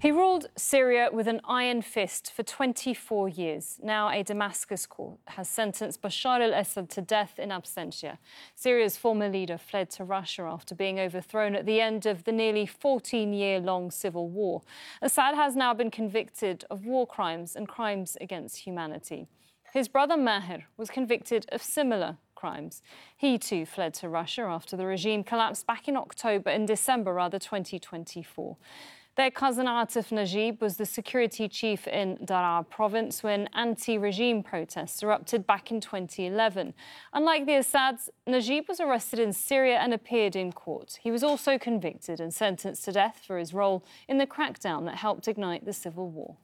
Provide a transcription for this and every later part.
He ruled Syria with an iron fist for 24 years. Now a Damascus court has sentenced Bashar al-Assad to death in absentia. Syria's former leader fled to Russia after being overthrown at the end of the nearly 14-year-long civil war. Assad has now been convicted of war crimes and crimes against humanity. His brother Maher was convicted of similar crimes. He too fled to Russia after the regime collapsed back in December 2024. Their cousin Atif Najib was the security chief in Daraa province when anti-regime protests erupted back in 2011. Unlike the Assads, Najib was arrested in Syria and appeared in court. He was also convicted and sentenced to death for his role in the crackdown that helped ignite the civil war.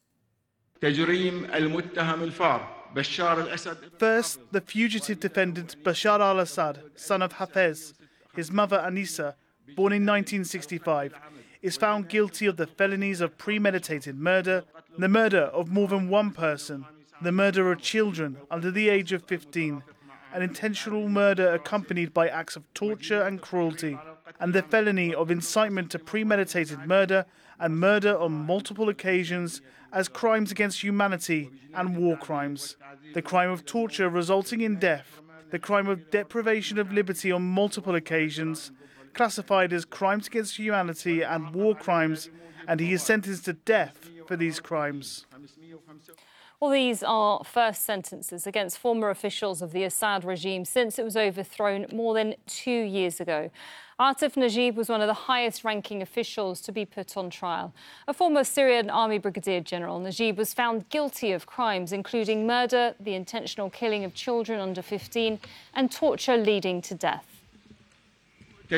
First, the fugitive defendant Bashar al-Assad, son of Hafez, his mother Anissa, born in 1965, is found guilty of the felonies of premeditated murder, the murder of more than one person, the murder of children under the age of 15, an intentional murder accompanied by acts of torture and cruelty, and the felony of incitement to premeditated murder and murder on multiple occasions as crimes against humanity and war crimes, the crime of torture resulting in death, the crime of deprivation of liberty on multiple occasions, classified as crimes against humanity and war crimes, and he is sentenced to death for these crimes. Well, these are first sentences against former officials of the Assad regime since it was overthrown more than 2 years ago. Atif Najib was one of the highest-ranking officials to be put on trial. A former Syrian army brigadier general, Najib was found guilty of crimes including murder, the intentional killing of children under 15, and torture leading to death. The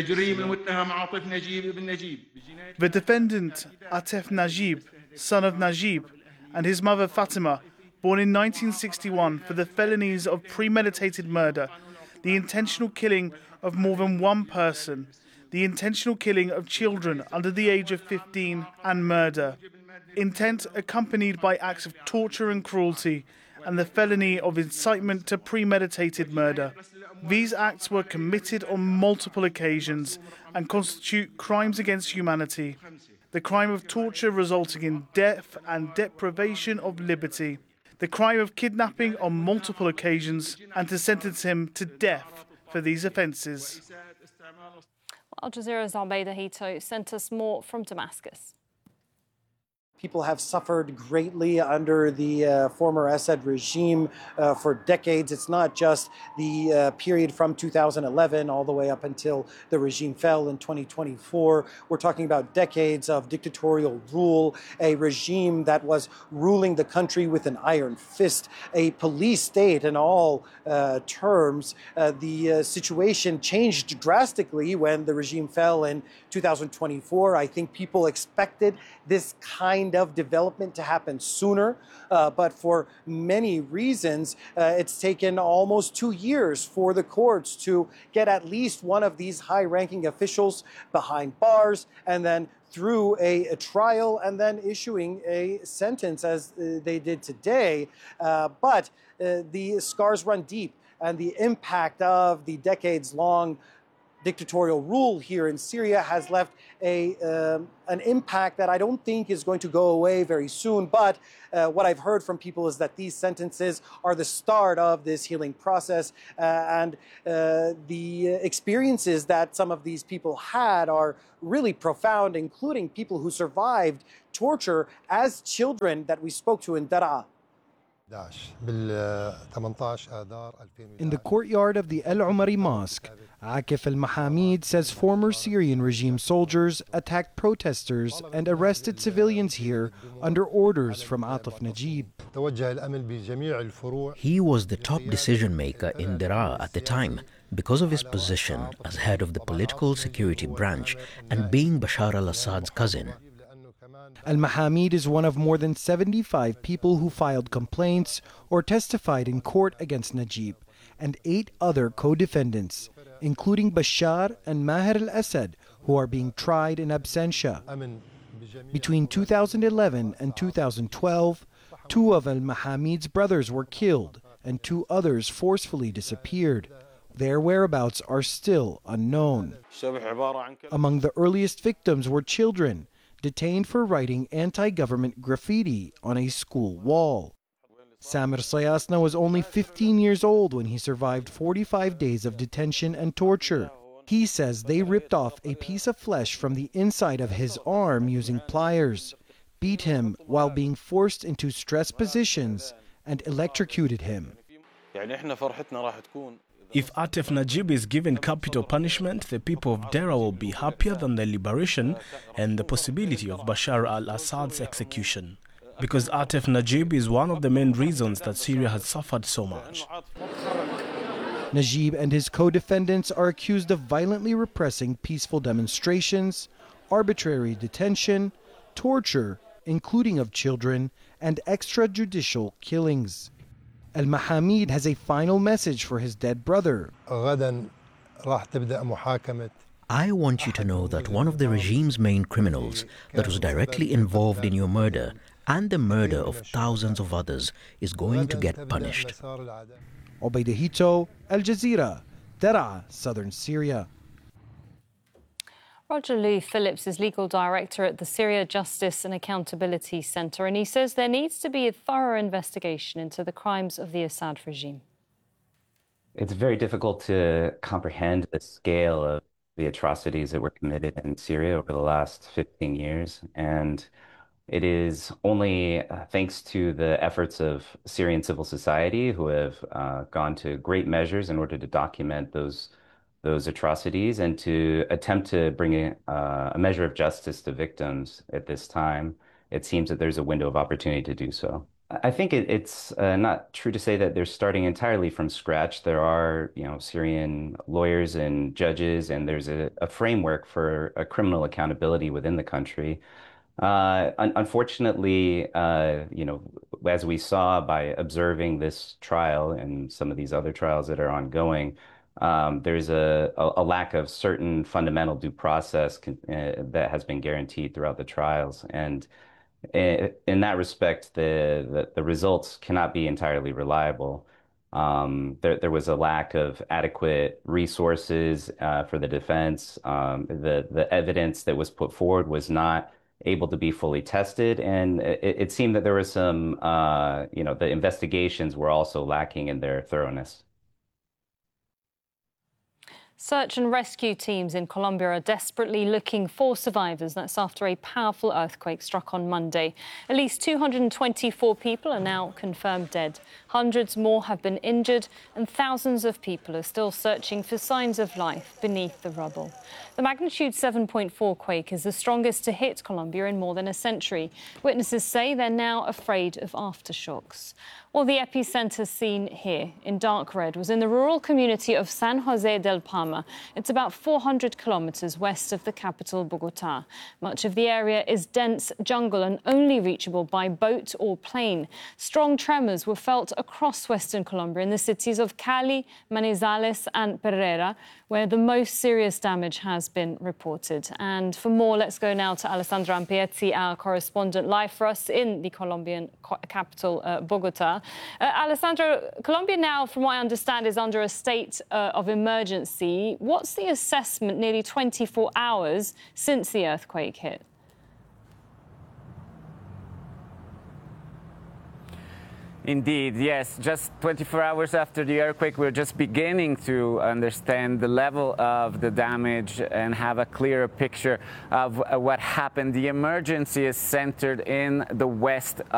defendant, Atif Najib, son of Najib, and his mother Fatima, born in 1961 for the felonies of premeditated murder, the intentional killing of more than one person, the intentional killing of children under the age of 15, and murder, intent accompanied by acts of torture and cruelty, and the felony of incitement to premeditated murder. These acts were committed on multiple occasions and constitute crimes against humanity. The crime of torture resulting in death and deprivation of liberty. The crime of kidnapping on multiple occasions, and to sentence him to death for these offences. Al Jazeera's Albeida Hito sent us more from Damascus. People have suffered greatly under the former Assad regime for decades. It's not just the period from 2011 all the way up until the regime fell in 2024. We're talking about decades of dictatorial rule, a regime that was ruling the country with an iron fist, a police state in all terms. The situation changed drastically when the regime fell in 2024. I think people expected this kind of development to happen sooner, but for many reasons, it's taken almost 2 years for the courts to get at least one of these high-ranking officials behind bars and then through a trial and then issuing a sentence as they did today. But the scars run deep, and the impact of the decades-long dictatorial rule here in Syria has left an impact that I don't think is going to go away very soon. But what I've heard from people is that these sentences are the start of this healing process, and the experiences that some of these people had are really profound, including people who survived torture as children that we spoke to in Daraa. In the courtyard of the El Umari Mosque, Akif al-Mahamid says former Syrian regime soldiers attacked protesters and arrested civilians here under orders from Atif Najib. He was the top decision maker in Daraa at the time because of his position as head of the political security branch and being Bashar al-Assad's cousin. Al-Mahamid is one of more than 75 people who filed complaints or testified in court against Najib and 8 other co-defendants, including Bashar and Maher al-Assad, who are being tried in absentia. Between 2011 and 2012, 2 of al-Mahamid's brothers were killed and 2 others forcefully disappeared. Their whereabouts are still unknown. Among the earliest victims were children. detained for writing anti-government graffiti on a school wall. Samir Sayasna was only 15 years old when he survived 45 days of detention and torture. He says they ripped off a piece of flesh from the inside of his arm using pliers, beat him while being forced into stress positions, and electrocuted him. If Atef Najib is given capital punishment, the people of Deraa will be happier than the liberation and the possibility of Bashar al-Assad's execution. Because Atef Najib is one of the main reasons that Syria has suffered so much. Najib and his co-defendants are accused of violently repressing peaceful demonstrations, arbitrary detention, torture, including of children, and extrajudicial killings. Al-Mahamid has a final message for his dead brother. I want you to know that one of the regime's main criminals that was directly involved in your murder and the murder of thousands of others is going to get punished. Obaida Hito, Al Jazeera, Deraa, southern Syria. Roger Lou Phillips is legal director at the Syria Justice and Accountability Centre, and he says there needs to be a thorough investigation into the crimes of the Assad regime. It's very difficult to comprehend the scale of the atrocities that were committed in Syria over the last 15 years. And it is only thanks to the efforts of Syrian civil society, who have gone to great measures in order to document those atrocities and to attempt to bring a measure of justice to victims at this time. It seems that there's a window of opportunity to do so. I think it's not true to say that they're starting entirely from scratch. There are, Syrian lawyers and judges, and there's a framework for a criminal accountability within the country. Unfortunately, as we saw by observing this trial and some of these other trials that are ongoing, there's a lack of certain fundamental due process that has been guaranteed throughout the trials. And in that respect, the results cannot be entirely reliable. There was a lack of adequate resources for the defense. The evidence that was put forward was not able to be fully tested, and it seemed that there was some, the investigations were also lacking in their thoroughness. Search and rescue teams in Colombia are desperately looking for survivors. That's after a powerful earthquake struck on Monday. At least 224 people are now confirmed dead. Hundreds more have been injured, and thousands of people are still searching for signs of life beneath the rubble. The magnitude 7.4 quake is the strongest to hit Colombia in more than a century. Witnesses say they're now afraid of aftershocks. Well, the epicenter seen here in dark red was in the rural community of San Jose del Palma. It's about 400 kilometers west of the capital, Bogotá. Much of the area is dense jungle and only reachable by boat or plane. Strong tremors were felt across western Colombia in the cities of Cali, Manizales and Pereira, where the most serious damage has been reported. And for more, let's go now to Alessandra Ampiezzi, our correspondent, live for us in the Colombian capital, Bogotá. Alessandra, Colombia now, from what I understand, is under a state of emergency. What's the assessment nearly 24 hours since the earthquake hit? Indeed, yes. Just 24 hours after the earthquake, we're just beginning to understand the level of the damage and have a clearer picture of what happened. The emergency is centered in the west